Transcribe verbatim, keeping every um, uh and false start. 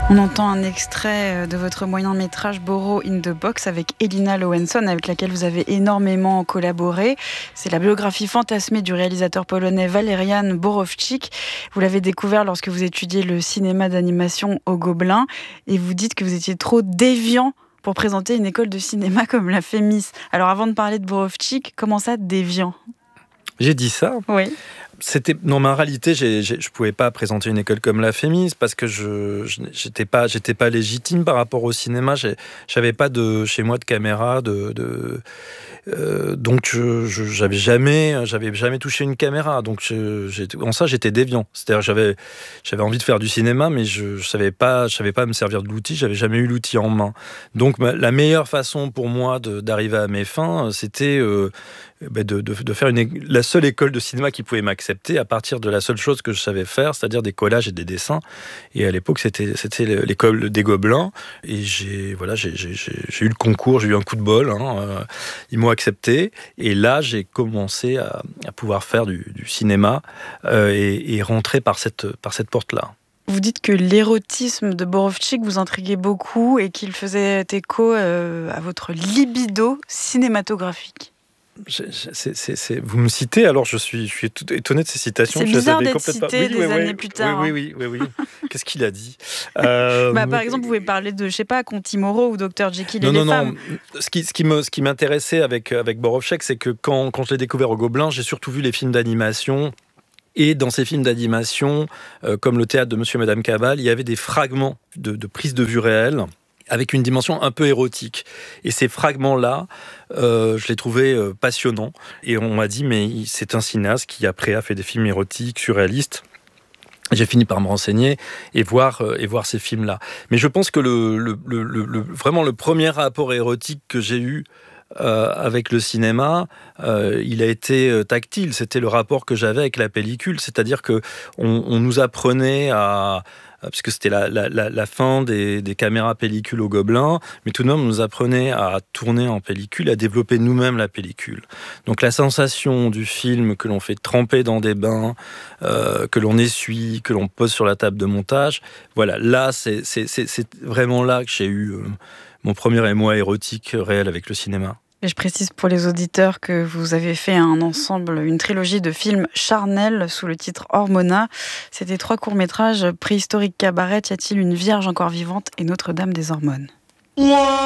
On entend un extrait de votre moyen-métrage Borrow in the Box avec Elina Lowenson, avec laquelle vous avez énormément collaboré. C'est la biographie fantasmée du réalisateur polonais Walerian Borowczyk. Vous l'avez découvert lorsque vous étudiez le cinéma d'animation au Gobelin et vous dites que vous étiez trop déviant pour présenter une école de cinéma comme la Fémis. Alors avant de parler de Borowczyk, comment ça déviant ? J'ai dit ça ? Oui. C'était non, mais en réalité, j'ai, j'ai, je pouvais pas présenter une école comme la Fémis parce que je, je j'étais pas, j'étais pas légitime par rapport au cinéma. J'ai, j'avais pas de chez moi de caméra, de, de euh, donc je, je, j'avais jamais, j'avais jamais touché une caméra. Donc je, j'ai, en ça, j'étais déviant. C'est-à-dire, j'avais, j'avais envie de faire du cinéma, mais je, je savais pas, je savais pas me servir de l'outil. J'avais jamais eu l'outil en main. Donc ma, la meilleure façon pour moi de, d'arriver à mes fins, c'était euh, De, de, de faire une, la seule école de cinéma qui pouvait m'accepter à partir de la seule chose que je savais faire, c'est-à-dire des collages et des dessins. Et à l'époque, c'était, c'était l'école des Gobelins. Et j'ai, voilà, j'ai, j'ai, j'ai eu le concours, j'ai eu un coup de bol. Hein, euh, ils m'ont accepté. Et là, j'ai commencé à, à pouvoir faire du, du cinéma euh, et, et rentrer par cette, par cette porte-là. Vous dites que l'érotisme de Borowczyk vous intriguait beaucoup et qu'il faisait écho euh, à votre libido cinématographique. Je, je, c'est, c'est, c'est, vous me citez, alors je suis, je suis tout étonné de ces citations. C'est je bizarre d'être complètement... cité oui, des oui, années oui, plus tard. Oui, oui, oui, oui, oui. Qu'est-ce qu'il a dit euh... bah, Par exemple, vous pouvez parler de, je sais pas, Conti Moreau ou docteur Jekyll non, et non, les non. femmes. Ce qui, ce qui me, ce qui m'intéressait avec avec Borowczyk, c'est que quand quand je l'ai découvert au Gobelin, j'ai surtout vu les films d'animation. Et dans ces films d'animation, euh, comme le théâtre de Monsieur et Madame Cavale, il y avait des fragments de, de prise de vue réelle, avec une dimension un peu érotique. Et ces fragments-là, euh, je les trouvais euh, passionnants. Et on m'a dit, mais c'est un cinéaste qui après a fait des films érotiques, surréalistes. J'ai fini par me renseigner et voir, euh, et voir ces films-là. Mais je pense que le, le, le, le, vraiment le premier rapport érotique que j'ai eu Euh, avec le cinéma, euh, il a été euh, tactile. C'était le rapport que j'avais avec la pellicule, c'est-à-dire que on, on nous apprenait à, parce que c'était la, la, la, la fin des, des caméras pellicules au Gobelin, mais tout de même on nous apprenait à tourner en pellicule, à développer nous-mêmes la pellicule. Donc la sensation du film que l'on fait tremper dans des bains, euh, que l'on essuie, que l'on pose sur la table de montage, voilà, là c'est, c'est, c'est, c'est vraiment là que j'ai eu euh, mon premier émoi érotique réel avec le cinéma. Et je précise pour les auditeurs que vous avez fait un ensemble, une trilogie de films charnels sous le titre Hormona. C'était trois courts-métrages, Préhistorique cabaret, Y a-t-il une vierge encore vivante et Notre-Dame des hormones.